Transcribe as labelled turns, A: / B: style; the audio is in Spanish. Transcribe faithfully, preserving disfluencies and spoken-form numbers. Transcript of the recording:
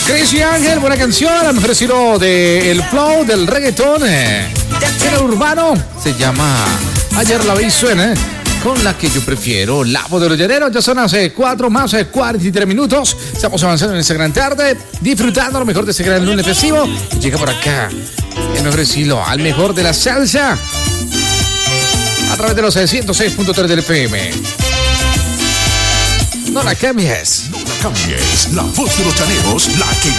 A: Crazy Ángel, buena canción, a lo mejor estilo del flow, del reggaetón, eh, el urbano, se llama Ayer la vi suena, con la que yo prefiero, La Voz de los Llaneros. Ya son hace cuatro más de cuarenta y tres minutos, estamos avanzando en esta gran tarde, disfrutando lo mejor de este gran lunes festivo, y llega por acá el mejor estilo, al mejor de la salsa, a través de los ciento seis punto tres del F M. No la cambies.
B: No la cambies. La Voz de los Llaneros, la que